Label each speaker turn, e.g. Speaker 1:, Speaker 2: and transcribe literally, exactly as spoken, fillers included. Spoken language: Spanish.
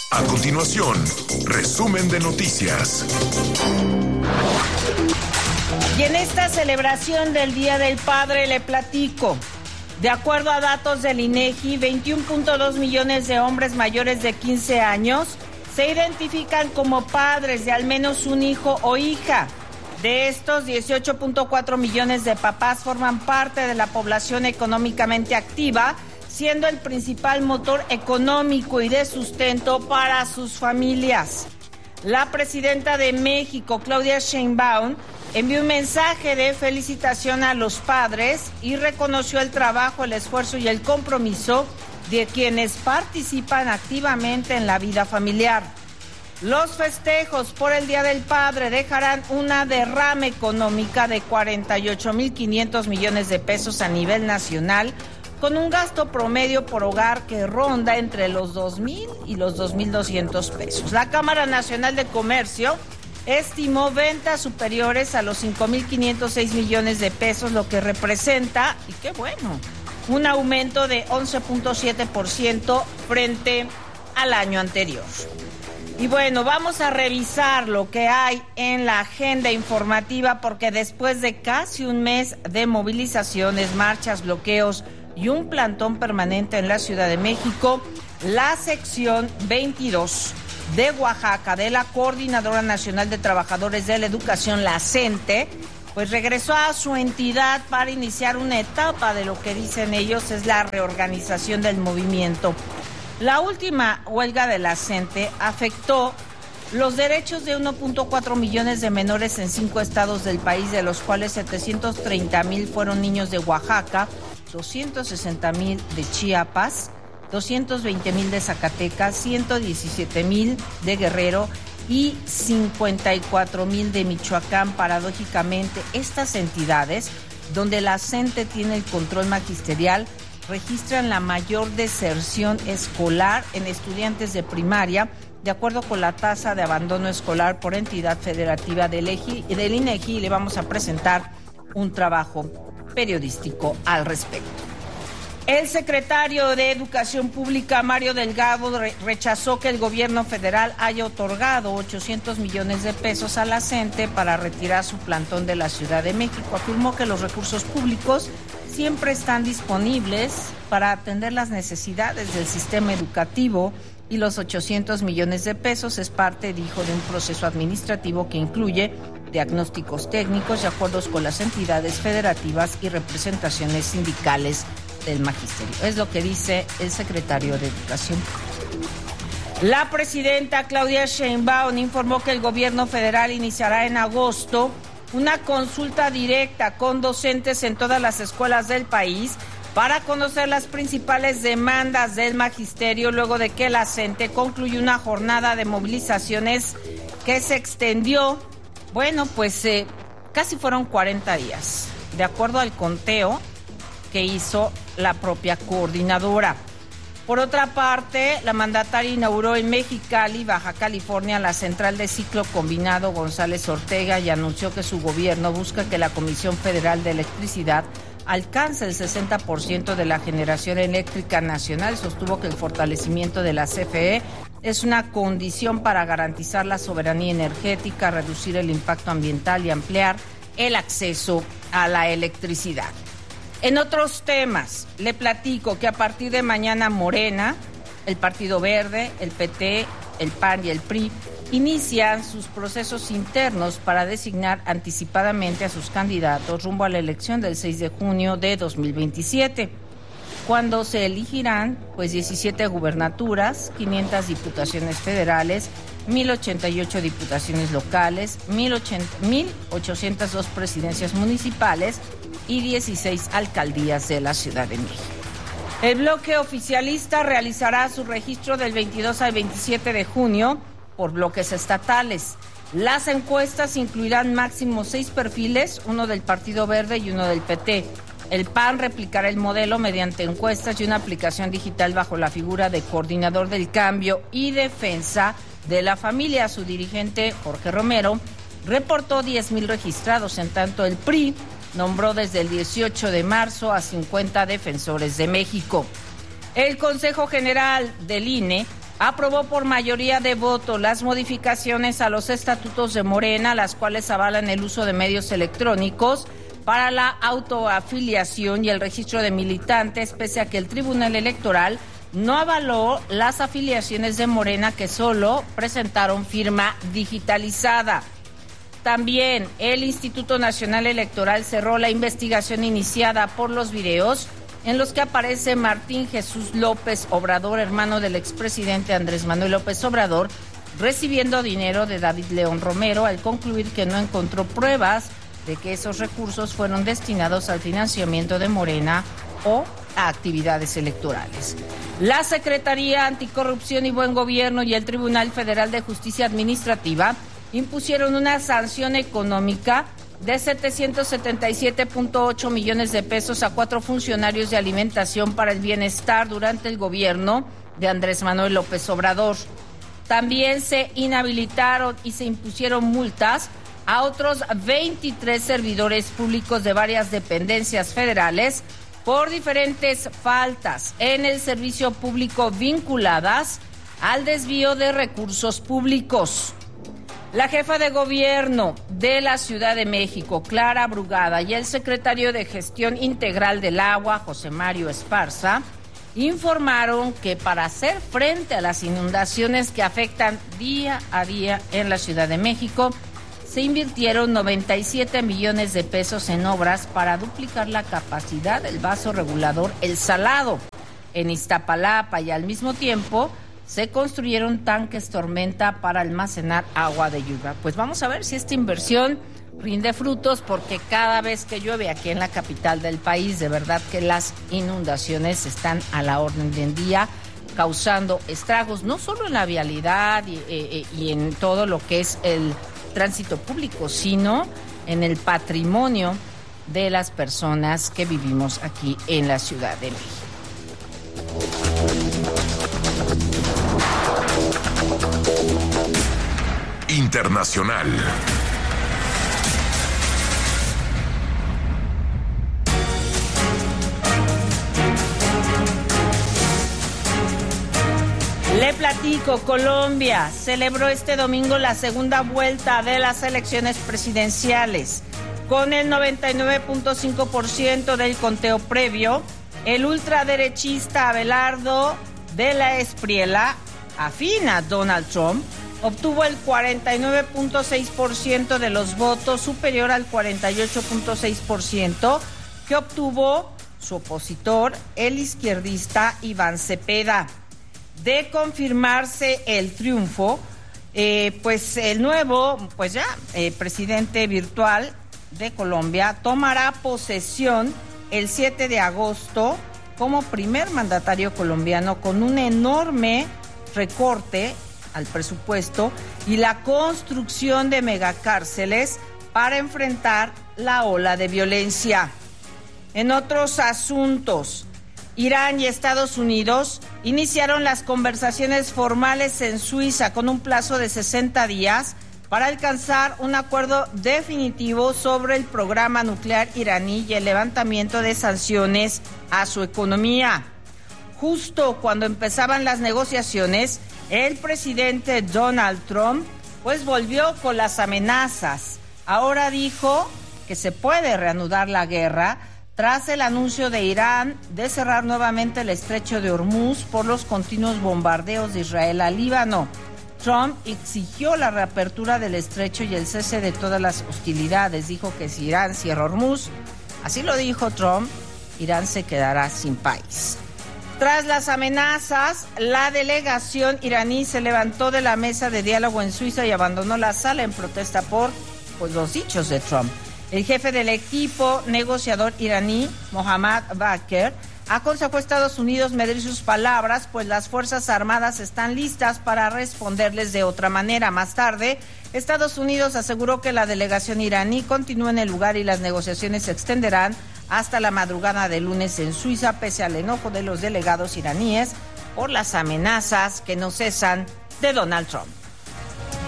Speaker 1: A continuación, resumen de noticias.
Speaker 2: Y en esta celebración del Día del Padre le platico. De acuerdo a datos del INEGI, veintiuno punto dos millones de hombres mayores de quince años se identifican como padres de al menos un hijo o hija. De estos, dieciocho punto cuatro millones de papás forman parte de la población económicamente activa, siendo el principal motor económico y de sustento para sus familias. La presidenta de México, Claudia Sheinbaum, envió un mensaje de felicitación a los padres y reconoció el trabajo, el esfuerzo y el compromiso de quienes participan activamente en la vida familiar. Los festejos por el Día del Padre dejarán una derrama económica de cuarenta y ocho mil quinientos millones de pesos a nivel nacional, con un gasto promedio por hogar que ronda entre los dos mil y los dos mil doscientos pesos. La Cámara Nacional de Comercio estimó ventas superiores a los cinco mil quinientos seis millones de pesos, lo que representa, y qué bueno, un aumento de once punto siete por ciento frente al año anterior. Y bueno, vamos a revisar lo que hay en la agenda informativa, porque después de casi un mes de movilizaciones, marchas, bloqueos y un plantón permanente en la Ciudad de México, la sección veintidós de Oaxaca de la Coordinadora Nacional de Trabajadores de la Educación, la CENTE, pues regresó a su entidad para iniciar una etapa de lo que dicen ellos es la reorganización del movimiento. La última huelga de la CENTE afectó los derechos de uno punto cuatro millones de menores en cinco estados del país, de los cuales setecientos treinta mil fueron niños de Oaxaca, doscientos sesenta mil de Chiapas, doscientos veinte mil de Zacatecas, ciento diecisiete mil de Guerrero y cincuenta y cuatro mil de Michoacán. Paradójicamente, estas entidades, donde la CENTE tiene el control magisterial, registran la mayor deserción escolar en estudiantes de primaria, de acuerdo con la tasa de abandono escolar por entidad federativa del INEGI, y le vamos a presentar un trabajo periodístico al respecto. El secretario de Educación Pública, Mario Delgado, re- rechazó que el gobierno federal haya otorgado ochocientos millones de pesos a la CENTE para retirar su plantón de la Ciudad de México. Afirmó que los recursos públicos siempre están disponibles para atender las necesidades del sistema educativo y los ochocientos millones de pesos es parte, dijo, de un proceso administrativo que incluye diagnósticos técnicos y acuerdos con las entidades federativas y representaciones sindicales del magisterio. Es lo que dice el secretario de Educación. La presidenta Claudia Sheinbaum informó que el gobierno federal iniciará en agosto una consulta directa con docentes en todas las escuelas del país para conocer las principales demandas del magisterio, luego de que la CENTE concluyó una jornada de movilizaciones que se extendió, bueno, pues eh, casi fueron cuarenta días, de acuerdo al conteo que hizo la propia coordinadora. Por otra parte, la mandataria inauguró en Mexicali, Baja California, la central de ciclo combinado González Ortega y anunció que su gobierno busca que la Comisión Federal de Electricidad alcance el sesenta por ciento de la generación eléctrica nacional. Sostuvo que el fortalecimiento de la C F E es una condición para garantizar la soberanía energética, reducir el impacto ambiental y ampliar el acceso a la electricidad. En otros temas, le platico que a partir de mañana Morena, el Partido Verde, el P T, el P A N y el P R I inician sus procesos internos para designar anticipadamente a sus candidatos rumbo a la elección del seis de junio de dos mil veintisiete, cuando se elegirán pues diecisiete gubernaturas, quinientas diputaciones federales, mil ochenta y ocho diputaciones locales, mil ochocientas dos presidencias municipales y dieciséis alcaldías de la Ciudad de México. El bloque oficialista realizará su registro del veintidós al veintisiete de junio por bloques estatales. Las encuestas incluirán máximo seis perfiles, uno del Partido Verde y uno del P T. El P A N replicará el modelo mediante encuestas y una aplicación digital bajo la figura de coordinador del cambio y defensa de la familia. Su dirigente, Jorge Romero, reportó diez mil registrados, en tanto el P R I nombró desde el dieciocho de marzo a cincuenta defensores de México. El Consejo General del I N E aprobó por mayoría de votos las modificaciones a los estatutos de Morena, las cuales avalan el uso de medios electrónicos para la autoafiliación y el registro de militantes, pese a que el Tribunal Electoral no avaló las afiliaciones de Morena, que solo presentaron firma digitalizada. También el Instituto Nacional Electoral cerró la investigación iniciada por los videos en los que aparece Martín Jesús López Obrador, hermano del expresidente Andrés Manuel López Obrador, recibiendo dinero de David León Romero, al concluir que no encontró pruebas de que esos recursos fueron destinados al financiamiento de Morena o a actividades electorales. La Secretaría Anticorrupción y Buen Gobierno y el Tribunal Federal de Justicia Administrativa impusieron una sanción económica de setecientos setenta y siete punto ocho millones de pesos a cuatro funcionarios de alimentación para el bienestar durante el gobierno de Andrés Manuel López Obrador. También se inhabilitaron y se impusieron multas a otros veintitrés servidores públicos de varias dependencias federales por diferentes faltas en el servicio público vinculadas al desvío de recursos públicos. La jefa de gobierno de la Ciudad de México, Clara Brugada, y el secretario de Gestión Integral del Agua, José Mario Esparza, informaron que para hacer frente a las inundaciones que afectan día a día en la Ciudad de México, se invirtieron noventa y siete millones de pesos en obras para duplicar la capacidad del vaso regulador El Salado en Iztapalapa, y al mismo tiempo se construyeron tanques tormenta para almacenar agua de lluvia. Pues vamos a ver si esta inversión rinde frutos, porque cada vez que llueve aquí en la capital del país, de verdad que las inundaciones están a la orden del día, causando estragos no solo en la vialidad y, eh, y en todo lo que es el tránsito público, sino en el patrimonio de las personas que vivimos aquí en la Ciudad de México.
Speaker 1: Internacional.
Speaker 2: Le platico, Colombia celebró este domingo la segunda vuelta de las elecciones presidenciales. Con el noventa y nueve punto cinco por ciento del conteo previo, el ultraderechista Abelardo de la Espriella, afín a Donald Trump, obtuvo el cuarenta y nueve punto seis por ciento de los votos, superior al cuarenta y ocho punto seis por ciento que obtuvo su opositor, el izquierdista Iván Cepeda. De confirmarse el triunfo, eh, pues el nuevo, pues ya, eh, presidente virtual de Colombia tomará posesión el siete de agosto como primer mandatario colombiano, con un enorme recorte al presupuesto y la construcción de megacárceles para enfrentar la ola de violencia. En otros asuntos, Irán y Estados Unidos iniciaron las conversaciones formales en Suiza con un plazo de sesenta días para alcanzar un acuerdo definitivo sobre el programa nuclear iraní y el levantamiento de sanciones a su economía. Justo cuando empezaban las negociaciones, el presidente Donald Trump pues volvió con las amenazas. Ahora dijo que se puede reanudar la guerra tras el anuncio de Irán de cerrar nuevamente el estrecho de Hormuz por los continuos bombardeos de Israel al Líbano. Trump exigió la reapertura del estrecho y el cese de todas las hostilidades. Dijo que si Irán cierra Hormuz, así lo dijo Trump, Irán se quedará sin país. Tras las amenazas, la delegación iraní se levantó de la mesa de diálogo en Suiza y abandonó la sala en protesta por pues, los dichos de Trump. El jefe del equipo negociador iraní, Mohammad Bakr, aconsejó a Estados Unidos medir sus palabras, pues las Fuerzas Armadas están listas para responderles de otra manera. Más tarde, Estados Unidos aseguró que la delegación iraní continúa en el lugar y las negociaciones se extenderán hasta la madrugada del lunes en Suiza, pese al enojo de los delegados iraníes por las amenazas que no cesan de Donald Trump.